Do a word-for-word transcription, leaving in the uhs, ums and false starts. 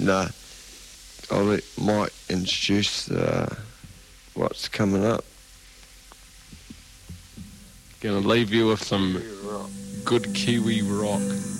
and uh, I might introduce uh, what's coming up. Gonna leave you with some good Kiwi rock.